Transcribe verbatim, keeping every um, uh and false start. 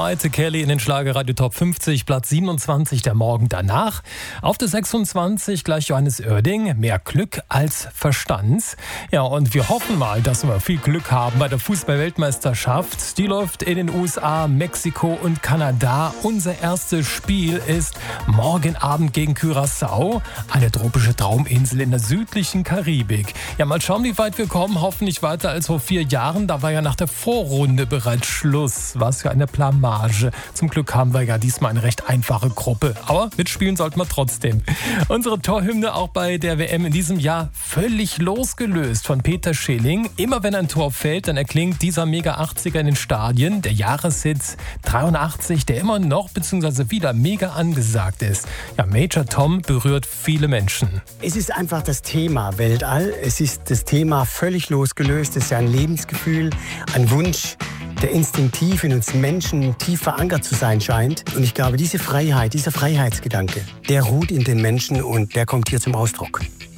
Mariah Carey in den Schlagerradio Top fünfzig, Platz siebenundzwanzig der Morgen danach. Auf der sechsundzwanzig gleich Johannes Oerding, mehr Glück als Verstand. Ja, und wir hoffen mal, dass wir viel Glück haben bei der Fußball-Weltmeisterschaft. Die läuft in den U S A, Mexiko und Kanada. Unser erstes Spiel ist morgen Abend gegen Curaçao, eine tropische Trauminsel in der südlichen Karibik. Ja, mal schauen, wie weit wir kommen. Hoffen nicht weiter als vor vier Jahren. Da war ja nach der Vorrunde bereits Schluss. Was für eine Blamage. Zum Glück haben wir ja diesmal eine recht einfache Gruppe. Aber mitspielen sollten wir trotzdem. Unsere Torhymne auch bei der W M in diesem Jahr völlig losgelöst von Peter Schilling. Immer wenn ein Tor fällt, dann erklingt dieser Mega-achtziger in den Stadien. Der Jahreshit dreiundachtzig, der immer noch bzw. wieder mega angesagt ist. Ja, Major Tom berührt viele Menschen. Es ist einfach das Thema Weltall. Es ist das Thema völlig losgelöst. Es ist ja ein Lebensgefühl, ein Wunsch, der instinktiv in uns Menschen tief verankert zu sein scheint. Und ich glaube, diese Freiheit, dieser Freiheitsgedanke, der ruht in den Menschen und der kommt hier zum Ausdruck.